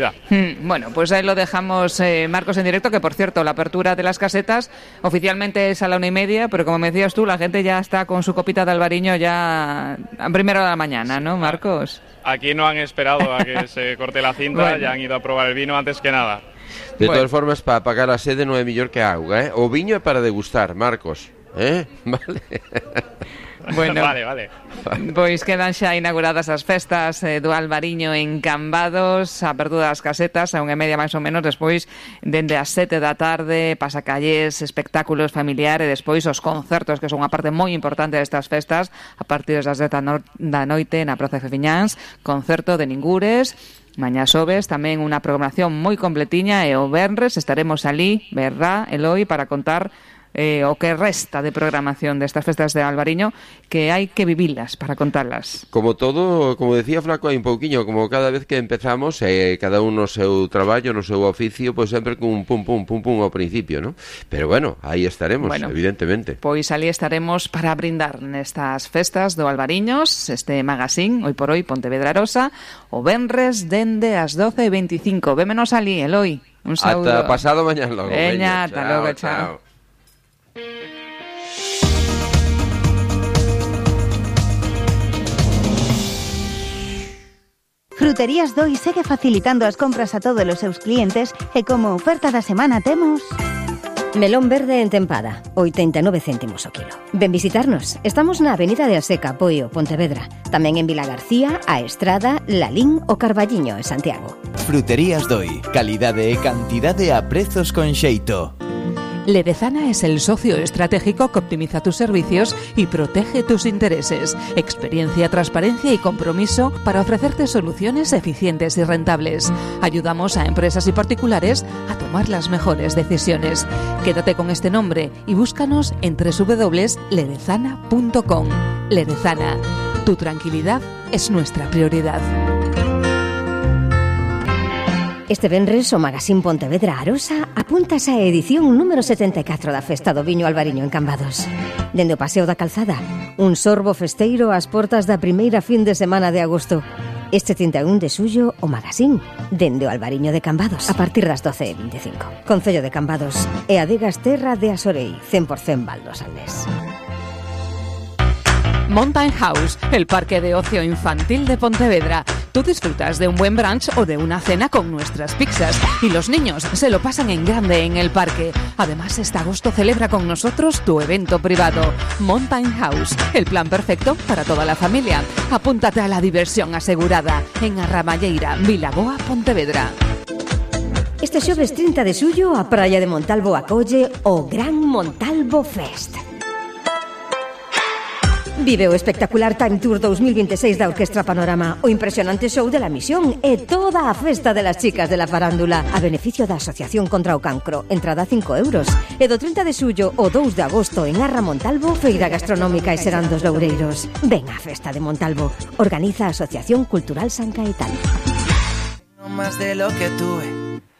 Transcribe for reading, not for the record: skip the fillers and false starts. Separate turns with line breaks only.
Bueno, pues ahí lo dejamos, Marcos, en directo, que por cierto, la apertura de las casetas oficialmente es a la 1:30, pero como me decías tú, la gente ya está con su copita de albariño ya a primera de la mañana, ¿no, Marcos?
Aquí no han esperado a que se corte la cinta,
Bueno.
ya han ido a probar el vino antes que nada.
De todas formas, para pagar a sede non é mellor que a auga, O viño é para degustar, Marcos, Vale.
Bueno,
Vale.
Pois quedan xa inauguradas as festas do Albariño en Cambados, a apertura das casetas a 1:30 máis ou menos, despois dende as 7 da tarde, pasacalles, espectáculos familiares, despois os concertos, que son unha parte moi importante destas festas, a partir das 10 da noite na Praza de Fefiñáns, concerto de Ningures. Mañá xoves tamén unha programación moi completiña e o venres estaremos ali, verdad, Eloi, para contar o que resta de programación destas festas de Albariño, que hai que vivilas para contarlas.
Como todo, como decía Flaco, hai un pouquiño, como cada vez que empezamos, cada un no seu traballo, no seu oficio, pois sempre con un pum ao principio, ¿no? Pero bueno, aí estaremos, evidentemente.
Pois ali estaremos para brindar nestas festas do Albariños, este magazín, hoy por hoy, Pontevedra Arosa, o venres dende as 12:25. Vémonos ali, Eloi. Un saúdo.
Ata pasado mañán logo.
Veña, ata logo, chao.
Fruterías Doi segue facilitando as compras a todos os seus clientes e como oferta da semana temos...
Melón verde en tempada, 89 céntimos o kilo. Ven visitarnos. Estamos na Avenida de Aseca, Poio, Pontevedra. Tamén en Vilagarcía, A Estrada, Lalín o Carballiño, en Santiago.
Fruterías Doi. Calidade e cantidade a prezos con xeito.
Ledezana es el socio estratégico que optimiza tus servicios y protege tus intereses. Experiencia, transparencia y compromiso para ofrecerte soluciones eficientes y rentables. Ayudamos a empresas y particulares a tomar las mejores decisiones. Quédate con este nombre y búscanos en www.ledezana.com. Ledezana, tu tranquilidad es nuestra prioridad.
Este venres o Magazín Pontevedra Arosa apúntase á edición número 74 da Festa do Viño Albariño en Cambados. Dende o Paseo da Calzada, un sorbo festeiro ás portas da primeira fin de semana de agosto. Este 31 de xullo, o Magazín, dende o Albariño de Cambados, a partir das 12:25. Concello de Cambados e Adegas Terra de Asorei, 100% Valdosales.
Mountain House, el parque de ocio infantil de Pontevedra. Tú disfrutas de un buen brunch o de una cena con nuestras pizzas y los niños se lo pasan en grande en el parque. Además, este agosto celebra con nosotros tu evento privado. Mountain House, el plan perfecto para toda la familia. Apúntate a la diversión asegurada en Arramalleira, Vilaboa, Pontevedra.
Este xoves 30 de xullo, a Praia de Montalvo acolle o Gran Montalvo Fest. Vive o espectacular Time Tour 2026 da Orquestra Panorama, o impresionante show de la Misión e toda a festa de las chicas de la farándula a beneficio da Asociación contra o Cancro. Entrada 5 euros. E do 30 de xullo ao 2 de agosto en Arra Montalvo, feira gastronómica e serán dos Loureiros. Ven á festa de Montalvo. Organiza a Asociación Cultural San Caetano.
No más de lo que tuve.